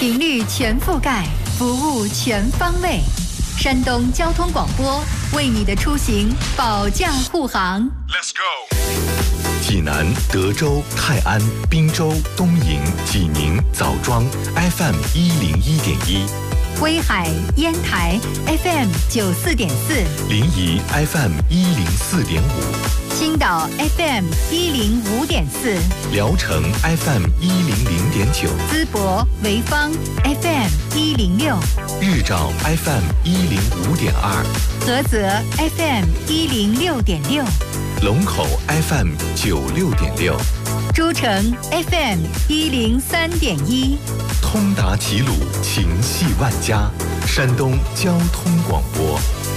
频率全覆盖，服务全方位。山东交通广播为你的出行保驾护航。Let's go。 济南、德州、泰安、滨州、东营、济宁、枣庄 FM 101.1， 威海、烟台 FM 94.4， 临沂 FM 104.5， 青岛 FM 105.4， 聊城 FM 100.9， 淄博、潍坊 FM 106， 日照 FM 105.2， 菏泽 FM 106.6， 龙口 FM 96.6， 诸城 FM 103.1， 通达齐鲁，情系万家，山东交通广播。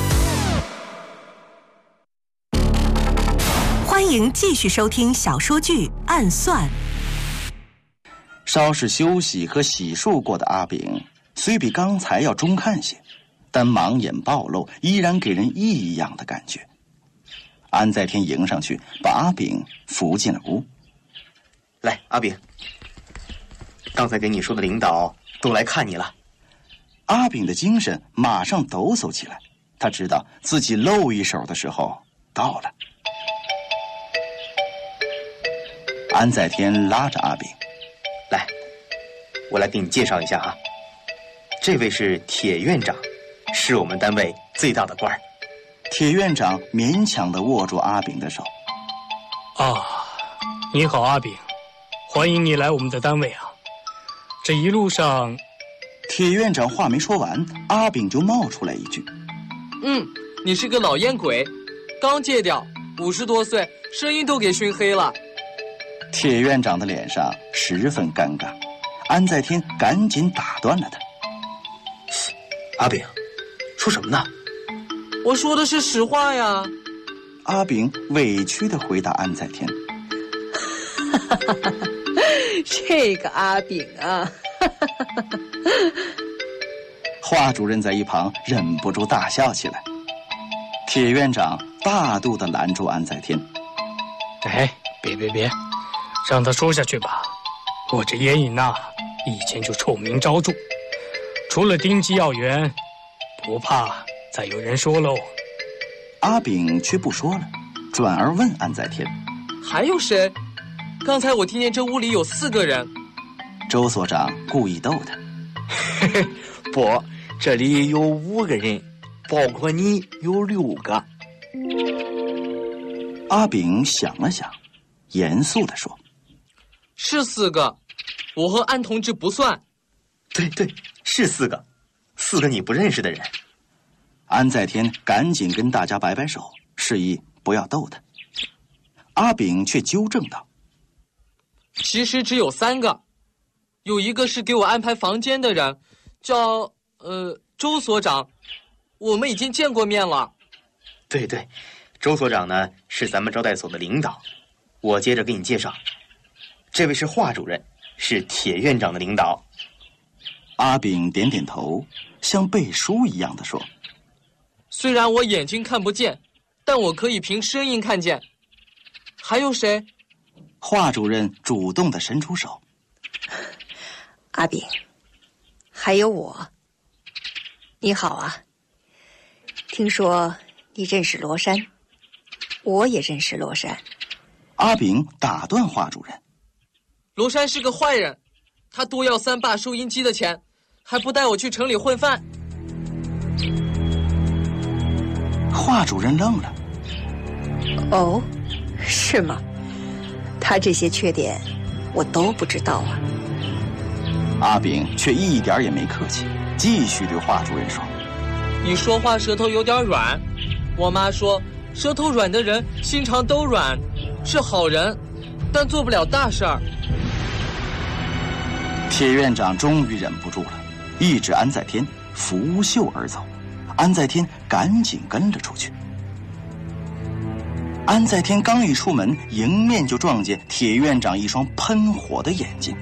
欢迎继续收听小说剧《暗算》。 稍事休息和洗漱过的阿炳，虽比刚才要中看些，但盲眼暴露依然给人异样的感觉。安在天迎上去，把阿炳扶进了屋。 来，阿炳，刚才给你说的领导都来看你了。 阿炳的精神马上抖擞起来，他知道自己露一手的时候到了。安在天拉着阿炳， 来，我来给你介绍一下哈。这位是铁院长，是我们单位最大的官儿。 铁院长勉强地握住阿炳的手。 你好，阿炳，欢迎你来我们的单位啊。这一路上， 铁院长话没说完，阿炳就冒出来一句： 你是个老烟鬼，刚戒掉，50多岁，声音都给熏黑了。 铁院长的脸上十分尴尬，安在天赶紧打断了他。 阿炳，说什么呢？ 我说的是实话呀。 阿炳委屈地回答安在天。 这个阿炳啊。 华主任在一旁忍不住大笑起来。铁院长大度地拦住安在天。 别，让他说下去吧。我这烟瘾以前就臭名昭著，除了丁级要员，不怕再有人说喽。 阿炳却不说了，转而问安在天： 还有谁？刚才我听见这屋里有4个人。 周所长故意逗他。 不，这里有5个人，包括你有6个。 阿炳想了想，严肃地说： 是4个，我和安同志不算。 对，是4个，4个你不认识的人。 安在天赶紧跟大家摆摆手，示意不要逗他。阿炳却纠正道： 其实只有3个，有一个是给我安排房间的人，叫周所长，我们已经见过面了。 对，周所长呢是咱们招待所的领导。我接着给你介绍，这位是华主任，是铁院长的领导。 阿炳点点头，像背书一样地说： 虽然我眼睛看不见，但我可以凭声音看见。还有谁？ 华主任主动地伸出手。 阿炳，还有我。你好啊，听说你认识罗山，我也认识罗山。 阿炳打断华主任： 罗山是个坏人，他多要3把收音机的钱，还不带我去城里混饭。 华主任愣了。 哦，是吗？他这些缺点我都不知道啊。 阿炳却一点也没客气，继续对华主任说： 你说话舌头有点软，我妈说舌头软的人心肠都软，是好人，但做不了大事儿。 铁院长终于忍不住了，一指安在天，拂袖而走。安在天赶紧跟了出去。安在天刚一出门，迎面就撞见铁院长一双喷火的眼睛。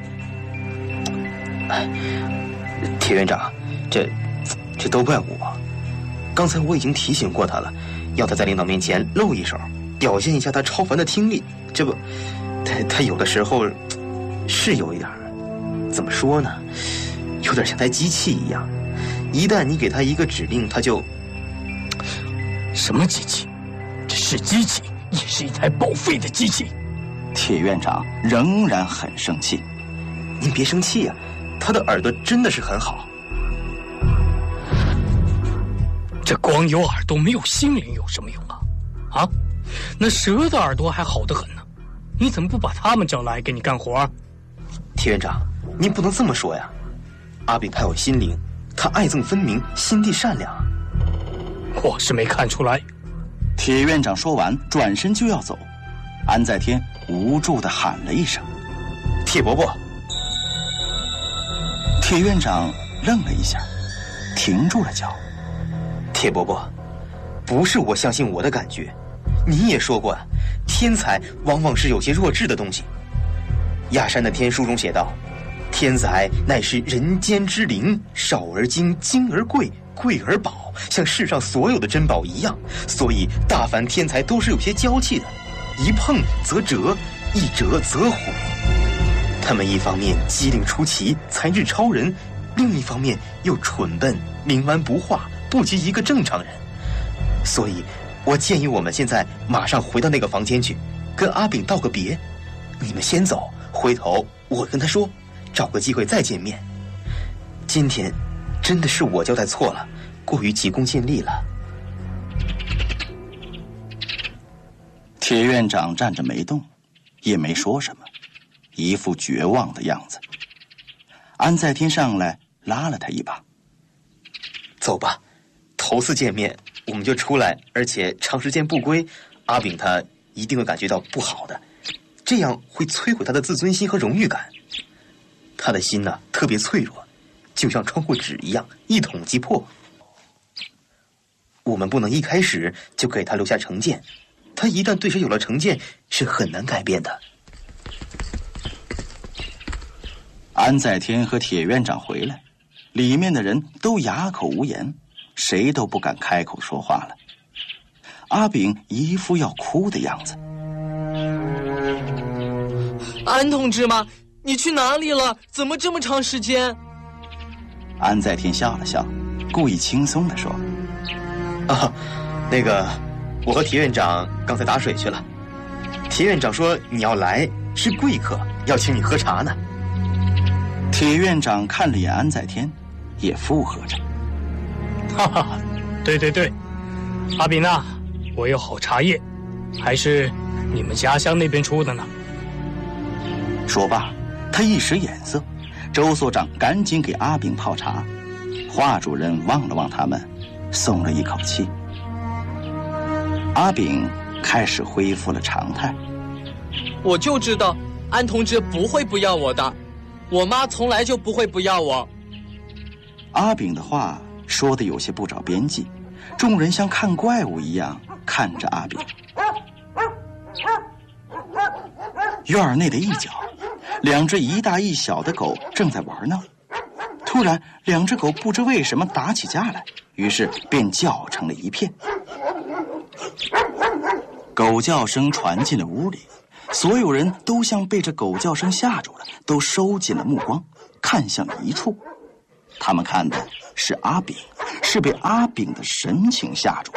铁院长，这都怪我。刚才我已经提醒过他了，要他在领导面前露一手，表现一下他超凡的听力。这不，他有的时候是有一点，怎么说呢， 有点像台机器一样，一旦你给他一个指令，他就…… 什么机器？这是机器，也是一台报废的机器。 铁院长仍然很生气。 您别生气呀，他的耳朵真的是很好。 这光有耳朵没有心灵有什么用啊？啊，那蛇的耳朵还好得很呢，你怎么不把他们叫来给你干活？ 铁院长，您不能这么说呀。阿炳他有心灵，他爱憎分明，心地善良。 我是没看出来。 铁院长说完，转身就要走。安在天无助地喊了一声：“ 铁伯伯！” 铁院长愣了一下，停住了脚。 铁伯伯，不是我相信我的感觉，你也说过，天才往往是有些弱智的东西。亚山的天书中写道：“天才乃是人间之灵，少而精，精而贵，贵而宝，像世上所有的珍宝一样。所以大凡天才都是有些娇气的，一碰则折，一折则毁。他们一方面机灵出奇，才智超人，另一方面又蠢笨，冥顽不化，不及一个正常人。所以我建议我们现在马上回到那个房间去，跟阿炳道个别。你们先走，回头我跟他说，找个机会再见面。今天真的是我交代错了，过于急功近利了。 铁院长站着没动，也没说什么，一副绝望的样子。安在天上来拉了他一把：“ 走吧，头次见面我们就出来，而且长时间不归，阿炳他一定会感觉到不好的，这样会摧毁他的自尊心和荣誉感。他的心呢，特别脆弱，就像窗户纸一样，一捅即破。我们不能一开始就给他留下成见，他一旦对谁有了成见，是很难改变的。” 安在天和铁院长回来，里面的人都哑口无言，谁都不敢开口说话了。阿炳一副要哭的样子。 安同志吗？你去哪里了？怎么这么长时间？ 安在天笑了笑，故意轻松地说：“ 啊，那个，我和铁院长刚才打水去了。铁院长说你要来，是贵客，要请你喝茶呢。” 铁院长看了眼安在天，也附和着：“ 哈哈，对对对，阿炳呐，我有好茶叶，还是你们家乡那边出的呢。” 说罢，他一使眼色，周所长赶紧给阿炳泡茶。华主任望了望他们，松了一口气。阿炳开始恢复了常态：“ 我就知道安同志不会不要我的，我妈从来就不会不要我。” 阿炳的话说得有些不着边际，众人像看怪物一样看着阿炳。院内的一角，两只一大一小的狗正在玩闹。突然，两只狗不知为什么打起架来，于是便叫成了一片。狗叫声传进了屋里，所有人都像被这狗叫声吓住了，都收紧了目光，看向一处。他们看的是阿炳，是被阿炳的神情吓住。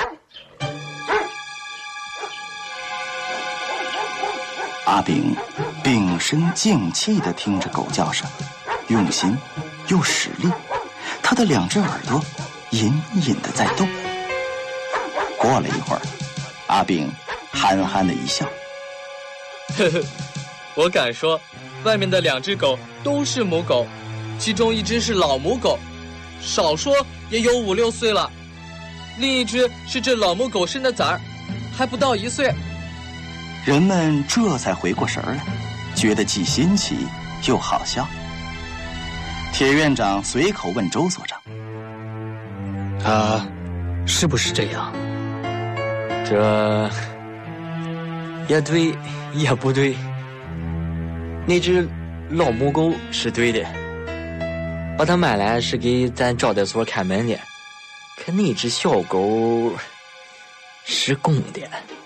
阿炳屏声静气地听着狗叫声，用心又使力，他的两只耳朵隐隐地在动。过了一会儿，阿炳憨憨地一笑：“ 呵呵，我敢说，外面的两只狗都是母狗，其中一只是老母狗，少说也有5、6岁了，另一只是这老母狗生的崽儿，还不到1岁。” 人们这才回过神来，觉得既新奇又好笑。铁院长随口问周所长：“ 他是不是这样？” 这也对也不对。那只老母狗是对的，把它买来是给咱招待所看门的，可那只小狗是公的。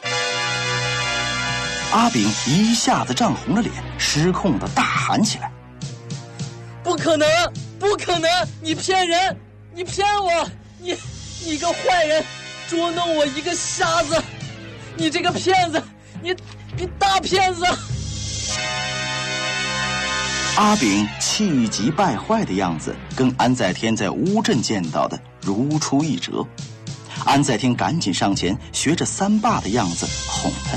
阿炳一下子涨红了脸，失控地大喊起来：“ 不可能！ 不可能！你骗人！你骗我！你个坏人，捉弄我一个瞎子！你这个骗子！你大骗子！ 阿炳气急败坏的样子，跟安在天在乌镇见到的如出一辙。安在天赶紧上前，学着三爸的样子哄他：“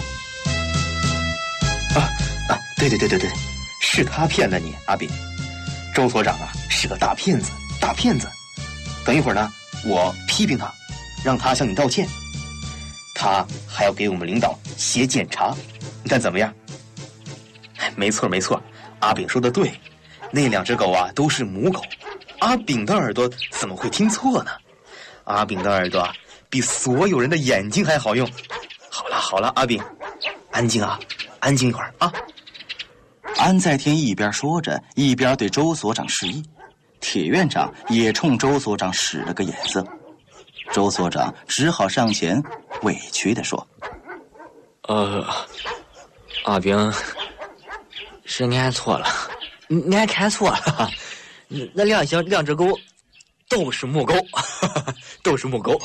对，是他骗了你，阿炳。周所长啊，是个大骗子，大骗子。等一会儿呢，我批评他，让他向你道歉。他还要给我们领导写检查，你看怎么样？”没错，阿炳说的对，那2只狗啊都是母狗，阿炳的耳朵怎么会听错呢？阿炳的耳朵比所有人的眼睛还好用。好了，阿炳，安静啊，安静一会儿啊。 安在天一边说着，一边对周所长示意，铁院长也冲周所长使了个眼色。周所长只好上前委屈地说：“ 阿炳，是俺错了，俺看错了，那2只狗都是母狗，都是母狗。”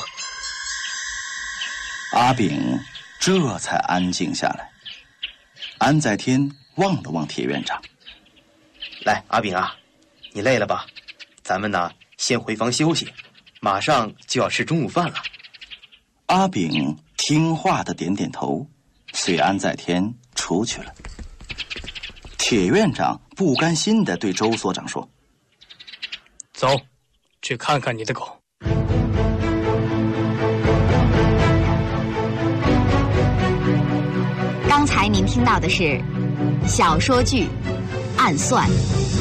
阿炳这才安静下来。安在天望了望铁院长：“ 来，阿炳啊，你累了吧？咱们呢先回房休息，马上就要吃中午饭了。” 阿炳听话的点点头，随安在天出去了。铁院长不甘心地对周所长说：“ 走，去看看你的狗。” 刚才您听到的是小说剧《暗算》。